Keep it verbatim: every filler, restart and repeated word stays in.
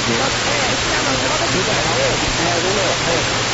你要哎，下面我都不在了，哎，对了，哎。